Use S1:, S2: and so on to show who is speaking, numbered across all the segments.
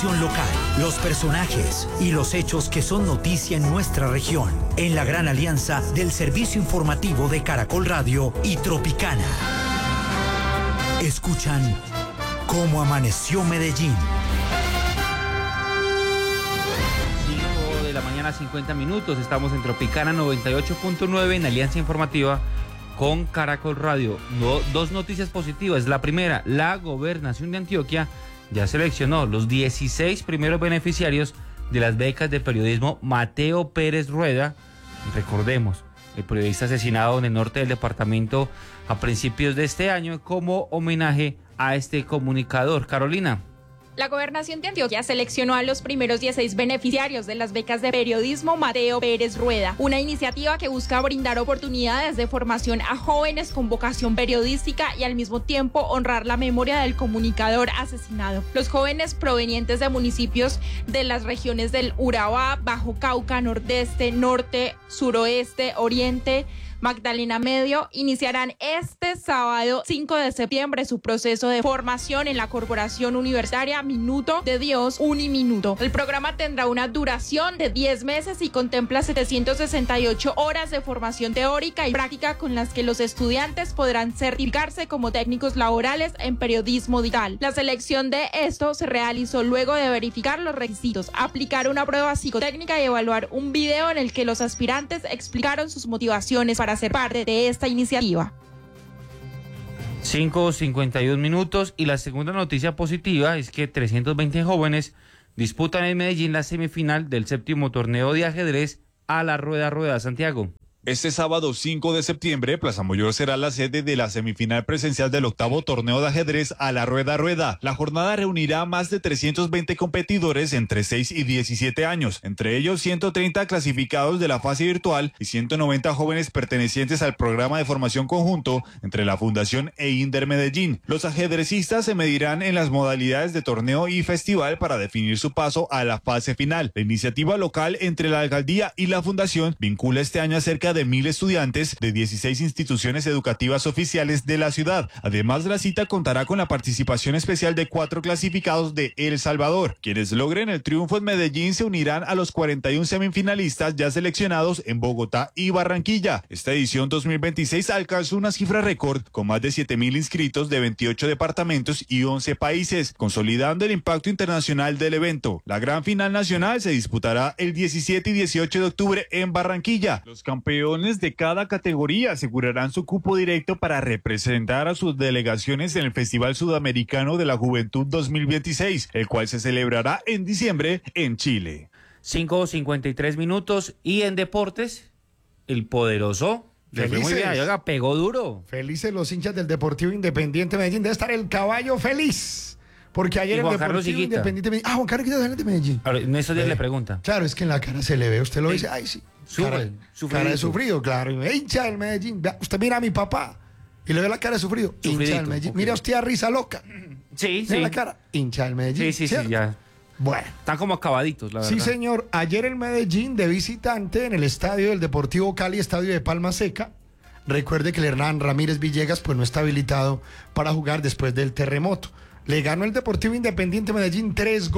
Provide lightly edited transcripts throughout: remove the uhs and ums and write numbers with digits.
S1: información local, los personajes y los hechos que son noticia en nuestra región, en la gran alianza del servicio informativo de Caracol Radio y Tropicana. Escuchan Cómo amaneció Medellín.
S2: 5 de la mañana, 50 minutos. Estamos en Tropicana 98.9 en Alianza Informativa con Caracol Radio. Dos noticias positivas. La primera, la Gobernación de Antioquia ya seleccionó los 16 primeros beneficiarios de las becas de periodismo Mateo Pérez Rueda. Recordemos, el periodista asesinado en el norte del departamento a principios de este año, como homenaje a este comunicador. Carolina.
S3: La Gobernación de Antioquia seleccionó a los primeros 16 beneficiarios de las becas de periodismo Mateo Pérez Rueda, una iniciativa que busca brindar oportunidades de formación a jóvenes con vocación periodística y al mismo tiempo honrar la memoria del comunicador asesinado. Los jóvenes provenientes de municipios de las regiones del Urabá, Bajo Cauca, Nordeste, Norte, Suroeste, Oriente, Magdalena Medio iniciarán este sábado 5 de septiembre su proceso de formación en la Corporación Universitaria Minuto de Dios Uniminuto. El programa tendrá una duración de 10 meses y contempla 768 horas de formación teórica y práctica con las que los estudiantes podrán certificarse como técnicos laborales en periodismo digital. La selección de esto se realizó luego de verificar los requisitos, aplicar una prueba psicotécnica y evaluar un video en el que los aspirantes explicaron sus motivaciones para ser parte de esta iniciativa.
S2: 5:51 minutos y la segunda noticia positiva es que 320 jóvenes disputan en Medellín la semifinal del 7º torneo de ajedrez a la Rueda Santiago.
S4: Este sábado 5 de septiembre, Plaza Mayor será la sede de la semifinal presencial del 8º torneo de ajedrez a la Rueda. La jornada reunirá a más de 320 competidores entre 6 y 17 años, entre ellos 130 clasificados de la fase virtual y 190 jóvenes pertenecientes al programa de formación conjunto entre la Fundación e Inder Medellín. Los ajedrecistas se medirán en las modalidades de torneo y festival para definir su paso a la fase final. La iniciativa local entre la alcaldía y la fundación vincula este año a cerca de 1.000 estudiantes de 16 instituciones educativas oficiales de la ciudad. Además, la cita contará con la participación especial de 4 clasificados de El Salvador. Quienes logren el triunfo en Medellín se unirán a los 41 semifinalistas ya seleccionados en Bogotá y Barranquilla. Esta edición 2026 alcanzó una cifra récord con más de 7.000 inscritos de 28 departamentos y 11 países, consolidando el impacto internacional del evento. La gran final nacional se disputará el 17 y 18 de octubre en Barranquilla. Los campeones de cada categoría asegurarán su cupo directo para representar a sus delegaciones en el Festival Sudamericano de la Juventud 2026, el cual se celebrará en diciembre en Chile.
S2: 5:53 minutos y en deportes, el poderoso le fue muy bien, oiga, pegó duro.
S5: Felices los hinchas del Deportivo Independiente Medellín, debe estar el caballo feliz. Porque ayer el Deportivo Independiente Medellín. Juan Carlos Higuita de Medellín.
S2: En esos días le pregunta.
S5: Claro, es que en la cara se le ve, usted lo dice, ay sí. Cara de sufrido, claro. Hincha del Medellín. Usted mira a mi papá y le ve la cara de sufrido. Hincha del Medellín. Mira usted a risa loca.
S2: Sí,
S5: mira la cara. Hincha del Medellín.
S2: Sí, ya.
S5: Bueno.
S2: Están como acabaditos, la verdad.
S5: Sí, señor. Ayer el Medellín de visitante en el estadio del Deportivo Cali, estadio de Palma Seca. Recuerde que el Hernán Ramírez Villegas pues no está habilitado para jugar después del terremoto. Le ganó el Deportivo Independiente Medellín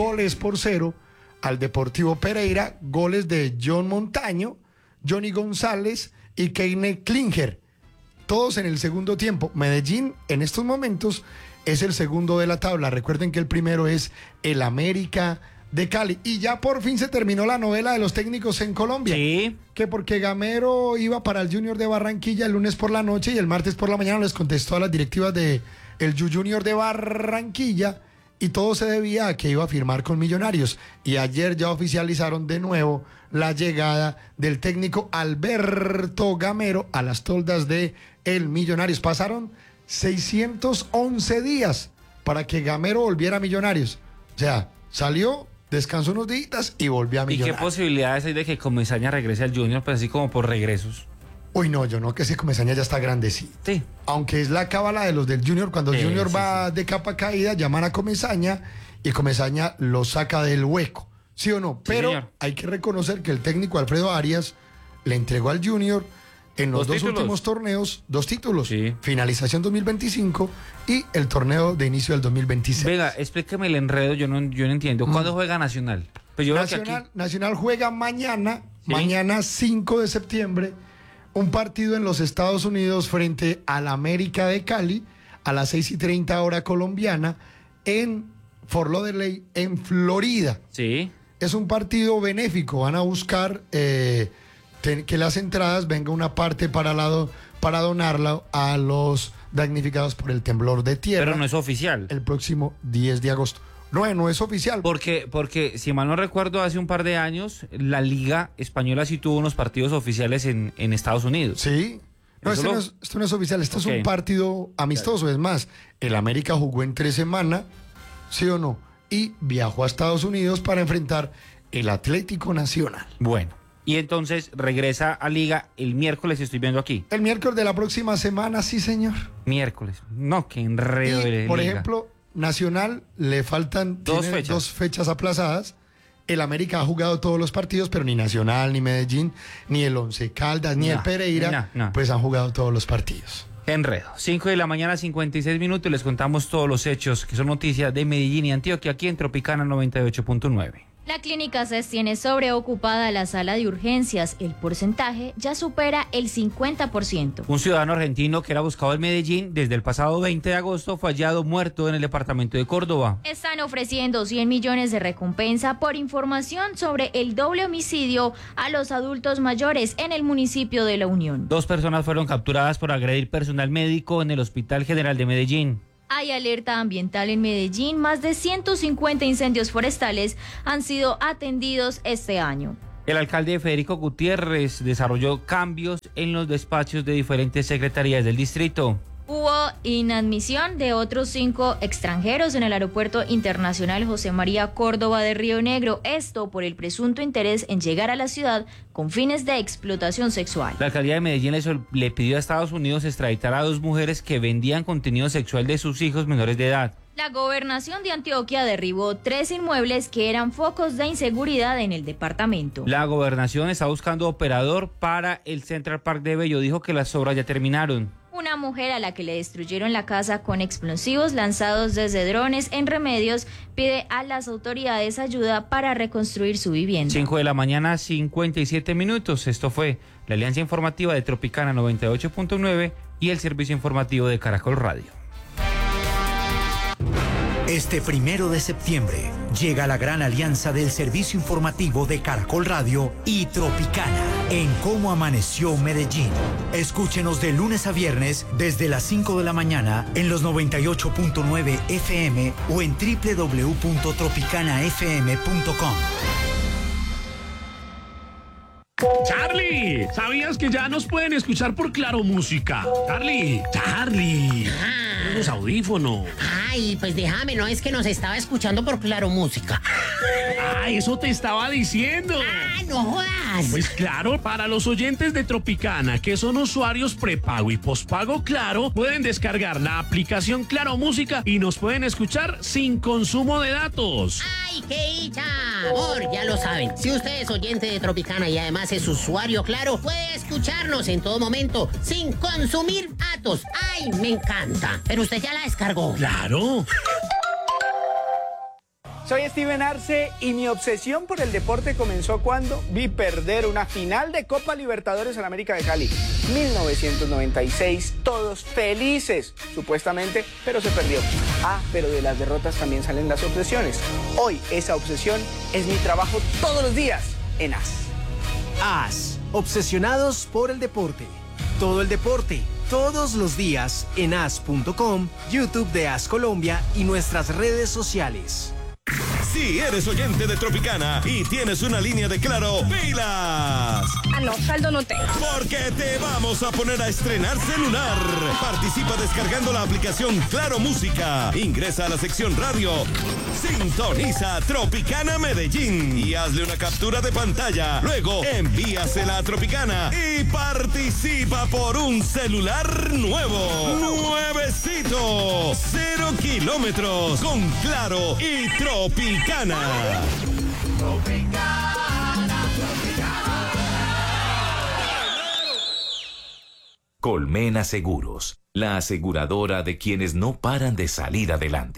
S5: 3-0 al Deportivo Pereira, goles de John Montaño, Johnny González y Keine Klinger. Todos en el segundo tiempo. Medellín en estos momentos es el segundo de la tabla. Recuerden que el primero es el América de Cali. Y ya por fin se terminó la novela de los técnicos en Colombia.
S2: Sí.
S5: Que porque Gamero iba para el Junior de Barranquilla el lunes por la noche y el martes por la mañana les contestó a las directivas de el Junior de Barranquilla y todo se debía a que iba a firmar con Millonarios. Y ayer ya oficializaron de nuevo la llegada del técnico Alberto Gamero a las toldas de el Millonarios. Pasaron 611 días para que Gamero volviera a Millonarios. O sea, salió, descansó unos días y volvió a Millonarios.
S2: ¿Y qué posibilidades hay de que Comesaña regrese al Junior, pues así como por regresos?
S5: Uy, no, yo no, que ese Comesaña ya está grandecito.
S2: Sí.
S5: Aunque es la cábala de los del Junior, cuando el Junior va de capa caída, llaman a Comesaña y Comesaña lo saca del hueco. ¿Sí o no? Pero
S2: señor,
S5: hay que reconocer que el técnico Alfredo Arias le entregó al Junior en los dos
S2: títulos.
S5: últimos torneos, 2 títulos.
S2: Sí.
S5: Finalización 2025 y el torneo de inicio del 2026.
S2: Venga, explíqueme el enredo, yo no entiendo. ¿Cuándo juega Nacional? Pues yo veo que
S5: Nacional juega mañana,
S2: ¿Sí?
S5: mañana 5 de septiembre, un partido en los Estados Unidos frente al América de Cali a las 6:30 hora colombiana en Fort Lauderdale, en Florida.
S2: Sí.
S5: Es un partido benéfico, van a buscar que las entradas venga una parte para donarla a los damnificados por el temblor de tierra.
S2: Pero no es oficial.
S5: El próximo 10 de agosto. No es oficial.
S2: Porque si mal no recuerdo, hace un par de años, la Liga Española sí tuvo unos partidos oficiales en Estados Unidos.
S5: Sí. No, esto no es oficial, esto es un partido amistoso. Es más, el América jugó en 3 semanas, ¿sí o no? Y viajó a Estados Unidos para enfrentar el Atlético Nacional.
S2: Bueno, y entonces regresa a Liga el miércoles, estoy viendo aquí.
S5: El miércoles de la próxima semana, sí, señor.
S2: Miércoles. No, qué enredo de
S5: por
S2: Liga.
S5: ejemplo, Nacional le faltan
S2: Dos
S5: dos fechas aplazadas. El América ha jugado todos los partidos, pero ni Nacional, ni Medellín, ni el Once Caldas, ni el Pereira, pues han jugado todos los partidos.
S2: Enredo. 5 de la mañana, 56 minutos, les contamos todos los hechos que son noticias de Medellín y Antioquia aquí en Tropicana 98.9.
S6: La clínica CES tiene sobreocupada la sala de urgencias. El porcentaje ya supera el 50%.
S2: Un ciudadano argentino que era buscado en Medellín desde el pasado 20 de agosto fue hallado muerto en el departamento de Córdoba.
S6: Están ofreciendo 100 millones de recompensa por información sobre el doble homicidio a los adultos mayores en el municipio de La Unión.
S2: 2 personas fueron capturadas por agredir personal médico en el Hospital General de Medellín.
S6: Hay alerta ambiental en Medellín. Más de 150 incendios forestales han sido atendidos este año.
S2: El alcalde Federico Gutiérrez desarrolló cambios en los despachos de diferentes secretarías del distrito.
S6: Hubo inadmisión de otros 5 extranjeros en el Aeropuerto Internacional José María Córdoba de Río Negro. Esto por el presunto interés en llegar a la ciudad con fines de explotación sexual.
S2: La alcaldía de Medellín le pidió a Estados Unidos extraditar a 2 mujeres que vendían contenido sexual de sus hijos menores de edad.
S6: La gobernación de Antioquia derribó 3 inmuebles que eran focos de inseguridad en el departamento.
S2: La gobernación está buscando operador para el Central Park de Bello. Dijo que las obras ya terminaron.
S6: Una mujer a la que le destruyeron la casa con explosivos lanzados desde drones en Remedios pide a las autoridades ayuda para reconstruir su vivienda.
S2: 5 de la mañana, 57 minutos. Esto fue la Alianza Informativa de Tropicana 98.9 y el Servicio Informativo de Caracol Radio.
S1: Este 1 de septiembre llega la gran alianza del servicio informativo de Caracol Radio y Tropicana en Cómo Amaneció Medellín. Escúchenos de lunes a viernes desde las 5 de la mañana en los 98.9 FM o en www.tropicanafm.com.
S7: Charlie, ¿sabías que ya nos pueden escuchar por Claro Música? Charlie, los audífonos.
S8: Ay, pues déjame, no es que nos estaba escuchando por Claro Música.
S7: Ay, eso te estaba diciendo.
S8: Ah, no jodas.
S7: Pues claro, para los oyentes de Tropicana, que son usuarios prepago y pospago Claro, pueden descargar la aplicación Claro Música y nos pueden escuchar sin consumo de datos.
S8: Ay, qué dicha. Amor, ya lo saben. Si usted es oyente de Tropicana y además es usuario Claro, puede escucharnos en todo momento sin consumir datos. Ay, me encanta. Pero usted ya la descargó.
S7: Claro.
S9: Soy Steven Arce y mi obsesión por el deporte comenzó cuando vi perder una final de Copa Libertadores en América de Cali. 1996, todos felices, supuestamente, pero se perdió. Ah, pero de las derrotas también salen las obsesiones. Hoy esa obsesión es mi trabajo todos los días en AS.
S10: AS, obsesionados por el deporte. Todo el deporte, todos los días en as.com, YouTube de AS Colombia y nuestras redes sociales.
S11: Si eres oyente de Tropicana y tienes una línea de Claro, ¡pilas!
S12: Ah, no, saldo no tengo.
S11: Porque te vamos a poner a estrenar celular. Participa descargando la aplicación Claro Música. Ingresa a la sección radio. Sintoniza Tropicana Medellín y hazle una captura de pantalla. Luego envíasela a Tropicana y participa por un celular nuevo. Nuevecito. 0 kilómetros con Claro y Tropicana.
S13: Colmena Seguros, la aseguradora de quienes no paran de salir adelante.